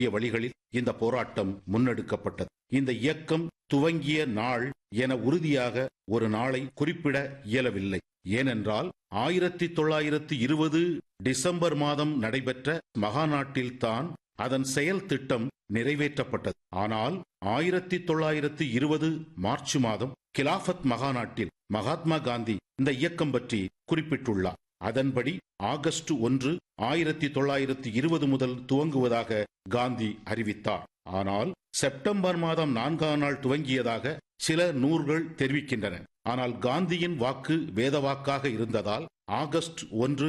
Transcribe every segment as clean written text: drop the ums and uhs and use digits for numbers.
வழிகளில் இந்த போராட்டம் முன்னெடுக்கப்பட்டது. இந்த இயக்கம் துவங்கிய நாள் என உறுதியாக ஒரு நாளை குறிப்பிட இயலவில்லை. ஏனென்றால் 1920 டிசம்பர் மாதம் நடைபெற்ற மகாநாட்டில் தான் அதன் செயல் திட்டம் நிறைவேற்றப்பட்டது. ஆனால் 1920 மார்ச் மாதம் கிலாபத் மகாநாட்டில் மகாத்மா காந்தி இந்த இயக்கம் பற்றி குறிப்பிட்டுள்ளார். அதன்படி ஆகஸ்ட் 1, 1920 முதல் துவங்குவதாக காந்தி அறிவித்தார். ஆனால் செப்டம்பர் மாதம் 4ஆம் நாள் துவங்கியதாக சில நூல்கள் தெரிவிக்கின்றன. ஆனால் காந்தியின் வாக்கு வேதவாக்காக இருந்ததால் ஆகஸ்ட் 1,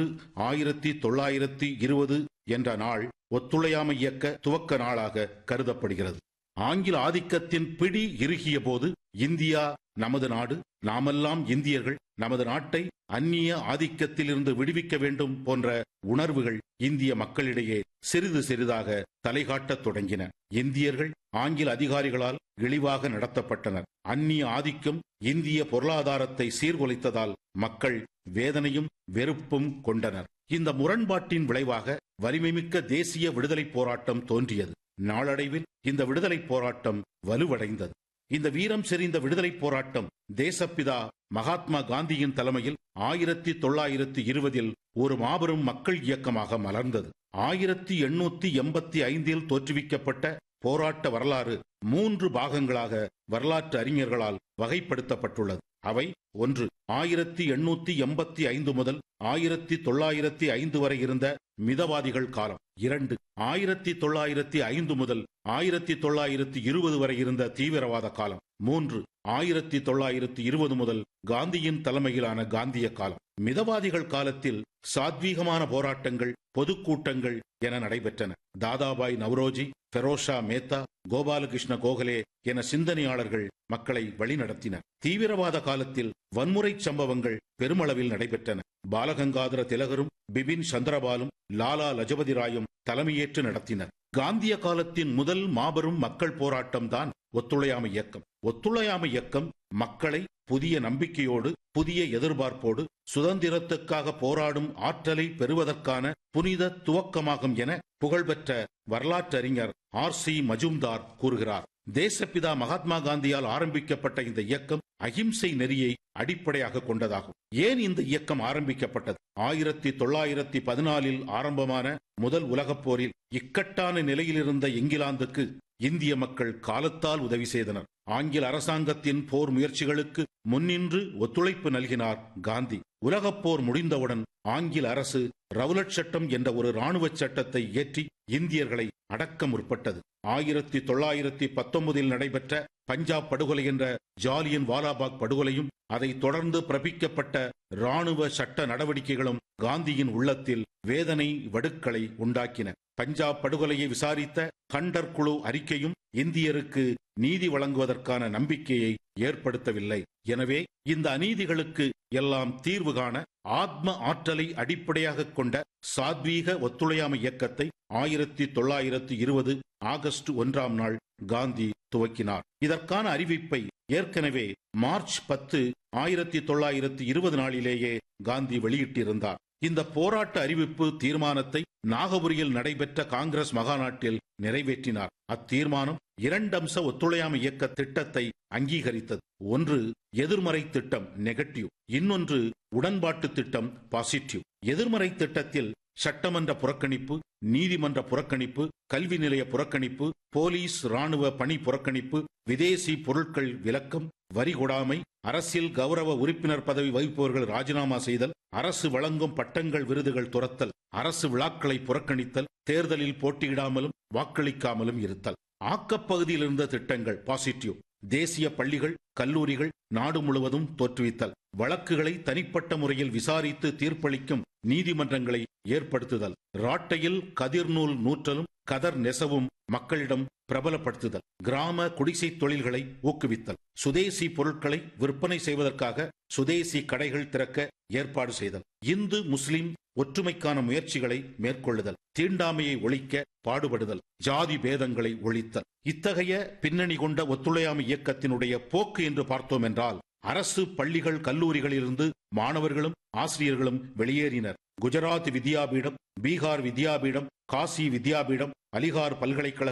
1920 என்ற நாள் ஒத்துழையாமை இயக்க துவக்க நாளாக கருதப்படுகிறது. ஆங்கில ஆதிக்கத்தின் பிடி இறுகிய போது இந்தியா நமது நாடு, நாமெல்லாம் இந்தியர்கள், நமது நாட்டை அந்நிய ஆதிக்கத்திலிருந்து விடுவிக்க வேண்டும் போன்ற உணர்வுகள் இந்திய மக்களிடையே சிறிது சிறிதாக தலைகாட்டத் தொடங்கின. இந்தியர்கள் ஆங்கில அதிகாரிகளால் இழிவாக நடத்தப்பட்டனர். அந்நிய ஆதிக்கம் இந்திய பொருளாதாரத்தை சீர்குலைத்ததால் மக்கள் வேதனையும் வெறுப்பும் கொண்டனர். இந்த முரண்பாட்டின் விளைவாக வலிமைமிக்க தேசிய விடுதலை போராட்டம் தோன்றியது. நாளடைவில் இந்த விடுதலை போராட்டம் வலுவடைந்தது. இந்த வீரம் செறிந்த விடுதலை போராட்டம் தேசப்பிதா மகாத்மா காந்தியின் தலைமையில் 1920 ஒரு மாபெரும் மக்கள் இயக்கமாக மலர்ந்தது. 1885 தோற்றுவிக்கப்பட்ட போராட்ட வரலாறு 3 பாகங்களாக வரலாற்று அறிஞர்களால் வகைப்படுத்தப்பட்டுள்ளது. அவை: 1. 1885 முதல் 1905 வரை இருந்த மிதவாதிகள் காலம். 2. 1905 முதல் 1920 வரை இருந்த தீவிரவாத காலம். 3. 1920 முதல் காந்தியின் தலைமையிலான காந்திய காலம். மிதவாதிகள் காலத்தில் சாத்வீகமான போராட்டங்கள், பொதுக்கூட்டங்கள் என நடைபெற்றன. தாதாபாய் நவ்ரோஜி, ஃபெரோஷா மேத்தா, கோபாலகிருஷ்ண கோகலே என சிந்தனையாளர்கள் மக்களை வழிநடத்தினர். தீவிரவாத காலத்தில் வன்முறை சம்பவங்கள் பெருமளவில் நடைபெற்றன. பாலகங்காதர திலகரும் பிபின் சந்திரபாலும் லாலா லஜபதி ராயும் தலைமையேற்று நடத்தினர். காந்திய காலத்தின் முதல் மாபெரும் மக்கள் போராட்டம் தான் ஒத்துழையாமை இயக்கம். ஒத்துழையாமை இயக்கம் மக்களை புதிய நம்பிக்கையோடு, புதிய எதிர்பார்ப்போடு சுதந்திரத்துக்காக போராடும் ஆற்றலை பெறுவதற்கான புனித துவக்கமாகும் என புகழ்பெற்ற வரலாற்று அறிஞர் R.C. மஜும்தார் கூறுகிறார். தேசப்பிதா மகாத்மா காந்தியால் ஆரம்பிக்கப்பட்ட இந்த இயக்கம் அகிம்சை நெறியை அடிப்படையாக கொண்டதாகும். ஏன் இந்த இயக்கம் ஆரம்பிக்கப்பட்டது? 1914 ஆரம்பமான முதல் உலகப் போரில் இக்கட்டான நிலையில் இருந்த இங்கிலாந்துக்கு இந்திய மக்கள் காலத்தால் உதவி செய்தனர். ஆங்கில அரசாங்கத்தின் போர் முயற்சிகளுக்கு முன்னின்று ஒத்துழைப்பு நல்கினார் காந்தி. உலகப் போர் முடிந்தவுடன் ஆங்கில அரசு ரவுலட் சட்டம் என்ற ஒரு இராணுவ சட்டத்தை இயற்றி இந்தியர்களை அடக்க முற்பட்டது. 1919 நடைபெற்ற பஞ்சாப் படுகொலை என்ற ஜாலியன் வாலாபாக் படுகொலையும் அதை தொடர்ந்து பிறப்பிக்கப்பட்ட இராணுவ சட்ட நடவடிக்கைகளும் காந்தியின் உள்ளத்தில் வேதனை வடுக்களை உண்டாக்கின. பஞ்சாப் படுகொலையை விசாரித்த கண்டர் குழு அறிக்கையும் இந்தியருக்கு நீதி வழங்குவதற்கான நம்பிக்கையை ஏற்படுத்தவில்லை. எனவே இந்த அநீதிகளுக்கு எல்லாம் தீர்வு காண ஆத்ம ஆற்றலை அடிப்படையாக கொண்ட சாத்வீக ஒத்துழையாமை இயக்கத்தை 1920 ஆகஸ்ட் 1ஆம் நாள் காந்தி துவக்கினார். இதற்கான அறிவிப்பை ஏற்கனவே மார்ச் 10, 1920 நாளிலேயே காந்தி வெளியிட்டிருந்தார். இந்த போராட்ட அறிவிப்பு தீர்மானத்தை நாகபுரியில் நடைபெற்ற காங்கிரஸ் மகாநாட்டில் நிறைவேற்றினார். அத்தீர்மானம் 2 அம்ச ஒத்துழையாமை இயக்க திட்டத்தை அங்கீகரித்தது. ஒன்று எதிர்மறை திட்டம் நெகட்டிவ், இன்னொன்று உடன்பாட்டு திட்டம் பாசிட்டிவ். எதிர்மறை திட்டத்தில் சட்டமன்ற புறக்கணிப்பு, நீதிமன்ற புறக்கணிப்பு, கல்வி நிலைய புறக்கணிப்பு, போலீஸ் ராணுவ பணி புறக்கணிப்பு, விதேசி பொருட்கள் விலக்கம், வரி கொடாமை, அரசியல் கௌரவ உறுப்பினர் பதவி வகிப்பவர்கள் ராஜினாமா செய்தல், அரசு வழங்கும் பட்டங்கள் விருதுகள் துரத்தல், அரசு விழாக்களை புறக்கணித்தல், தேர்தலில் போட்டியிடாமலும் வாக்களிக்காமலும் இருத்தல். ஆக்கப்பகுதியில் இருந்த திட்டங்கள் பாசிட்டிவ். தேசிய பள்ளிகள், கல்லூரிகள் நாடு முழுவதும் தோற்றுவித்தல், வழக்குகளை தனிப்பட்ட முறையில் விசாரித்து தீர்ப்பளிக்கும் நீதிமன்றங்களை ஏற்படுத்துதல், ராட்டையில் கதிர்நூல் நூற்றலும் கதர் நெசவும் மக்களிடம் பிரபலப்படுத்துதல், கிராம குடிசை தொழில்களை ஊக்குவித்தல், சுதேசி பொருட்களை விற்பனை செய்வதற்காக சுதேசி கடைகள் திறக்க ஏற்பாடு செய்தல், இந்து முஸ்லிம் ஒற்றுமைக்கான முயற்சிகளை மேற்கொள்ளுதல், தீண்டாமையை ஒழிக்க பாடுபடுதல், ஜாதி பேதங்களை ஒழித்தல். இத்தகைய பின்னணி கொண்ட ஒத்துழையாமை இயக்கத்தினுடைய போக்கு என்று பார்த்தோம் என்றால், அரசு பள்ளிகள் கல்லூரிகளிலிருந்து மாணவர்களும் ஆசிரியர்களும் வெளியேறினர். குஜராத் வித்யாபீடம், பீகார் வித்யாபீடம், காசி வித்யாபீடம், அலிகார் பல்கலைக்கழகம்